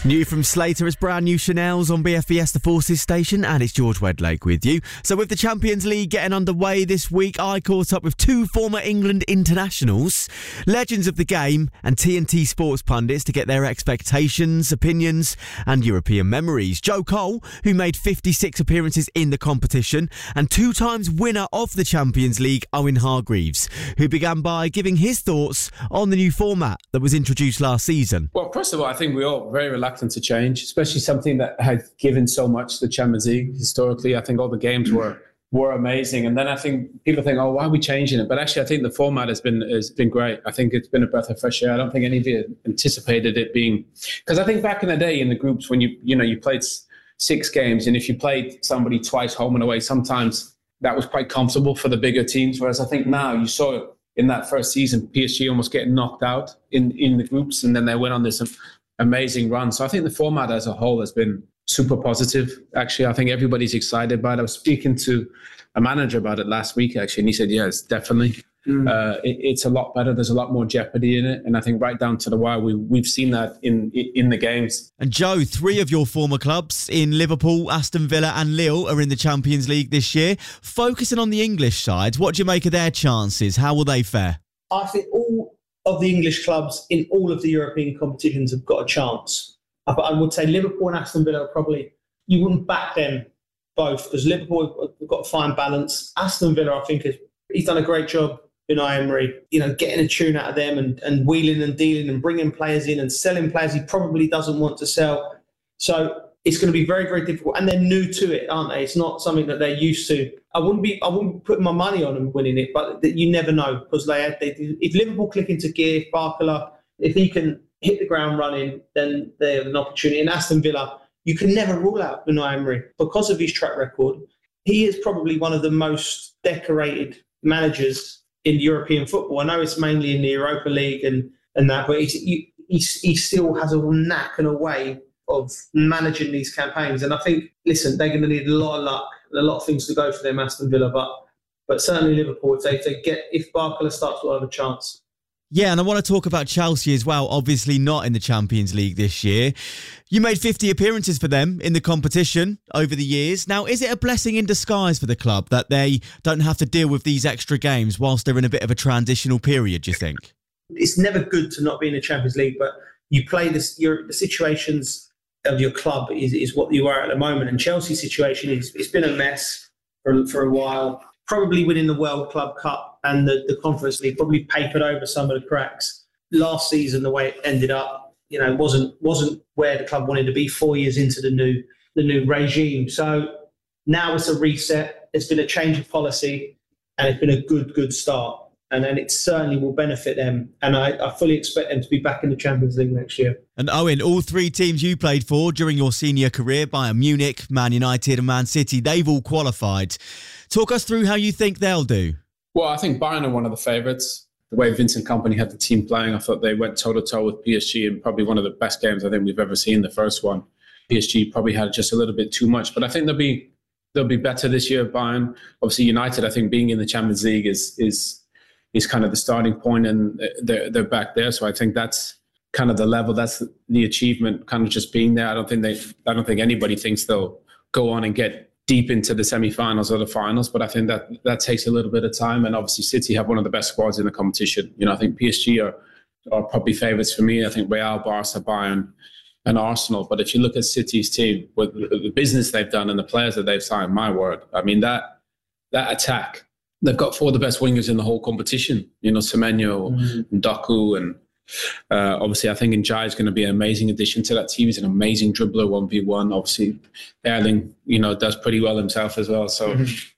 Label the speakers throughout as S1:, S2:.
S1: New from Slater is brand new Chanel's on BFBS The Forces station, and it's George Wedlake with you. So with the Champions League getting underway this week, I caught up with two former England internationals, legends of the game and TNT Sports pundits to get their expectations, opinions and European memories. Joe Cole, who made 56 appearances in the competition, and two times winner of the Champions League, Owen Hargreaves, who began by giving his thoughts on the new format that was introduced last season.
S2: Well, first of all, I think we're all very reluctant to change, especially something that had given so much, the Champions League. Historically, I think all the games were amazing. And then I think people think, oh, why are we changing it? But actually, I think the format has been great. I think it's been a breath of fresh air. I don't think any of you anticipated it being... Because I think back in the day in the groups when you played 6 games, and if you played somebody twice home and away, sometimes that was quite comfortable for the bigger teams. Whereas I think now you saw it in that first season, PSG almost getting knocked out in the groups, and then they went on this amazing run. So I think the format as a whole has been super positive. Actually, I think everybody's excited about it. I was speaking to a manager about it last week, actually, and he said, yes, definitely. It's a lot better. There's a lot more jeopardy in it. And I think right down to the wire, we've seen that in the games.
S1: And Joe, 3 of your former clubs in Liverpool, Aston Villa and Lille are in the Champions League this year. Focusing on the English side, what do you make of their chances? How will they fare?
S3: I think all of the English clubs in all of the European competitions have got a chance. But I would say Liverpool and Aston Villa probably, you wouldn't back them both, because Liverpool have got a fine balance. Aston Villa, I think, he's done a great job, Unai Emery, getting a tune out of them and wheeling and dealing and bringing players in and selling players he probably doesn't want to sell. So it's going to be very, very difficult. And they're new to it, aren't they? It's not something that they're used to. I wouldn't be putting my money on them winning it, but you never know, because if Liverpool click into gear, if Barcola, if he can hit the ground running, then they have an opportunity. And Aston Villa, you can never rule out Unai Emery because of his track record. He is probably one of the most decorated managers in European football. I know it's mainly in the Europa League and that, but he still has a knack and a way of managing these campaigns. And I think, listen, they're going to need a lot of luck, a lot of things to go for them, Aston Villa, but certainly Liverpool, if Barcola starts, will have a chance.
S1: Yeah, and I want to talk about Chelsea as well, obviously not in the Champions League this year. You made 50 appearances for them in the competition over the years. Now, is it a blessing in disguise for the club that they don't have to deal with these extra games whilst they're in a bit of a transitional period, do you think?
S3: It's never good to not be in the Champions League, but you play the situations of your club is what you are at the moment. And Chelsea's situation it's been a mess for a while. Probably winning the World Club Cup and the Conference League probably papered over some of the cracks. Last season, the way it ended up, wasn't where the club wanted to be 4 years into the new regime. So now it's a reset. It's been a change of policy, and it's been a good start. And then it certainly will benefit them. And I fully expect them to be back in the Champions League next year.
S1: And Owen, all 3 teams you played for during your senior career, Bayern Munich, Man United and Man City, they've all qualified. Talk us through how you think they'll do.
S2: Well, I think Bayern are one of the favourites. The way Vincent Kompany had the team playing, I thought they went toe-to-toe with PSG in probably one of the best games I think we've ever seen, the first one. PSG probably had just a little bit too much, but I think they'll be better this year, Bayern. Obviously, United, I think being in the Champions League is kind of the starting point, and they're back there. So I think that's kind of the level, that's the achievement, kind of just being there. I don't think anybody thinks they'll go on and get deep into the semi-finals or the finals, but I think that takes a little bit of time. And obviously City have one of the best squads in the competition. I think PSG are probably favourites for me. I think Real, Barca, Bayern and Arsenal. But if you look at City's team, with the business they've done and the players that they've signed, my word, I mean, that attack, they've got 4 of the best wingers in the whole competition. Semenyo, and Doku, and obviously I think Njai is going to be an amazing addition to that team. He's an amazing dribbler, 1v1. Obviously, Erling, does pretty well himself as well. So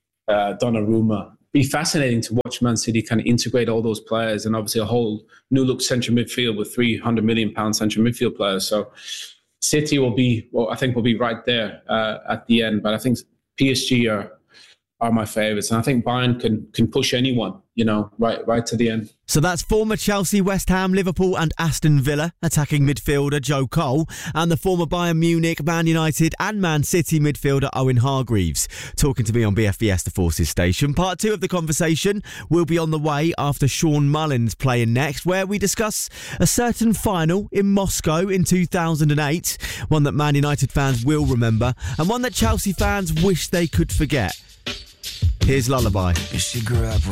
S2: Donnarumma. Be fascinating to watch Man City kind of integrate all those players, and obviously a whole new look central midfield with £300 million central midfield players. So City will be right there at the end. But I think PSG are my favourites. And I think Bayern can push anyone right to the end.
S1: So that's former Chelsea, West Ham, Liverpool and Aston Villa attacking midfielder Joe Cole and the former Bayern Munich, Man United and Man City midfielder Owen Hargreaves talking to me on BFBS The Forces station. Part 2 of the conversation will be on the way after Sean Mullins playing next, where we discuss a certain final in Moscow in 2008, one that Man United fans will remember and one that Chelsea fans wish they could forget. Here's Lullaby.
S4: She grew up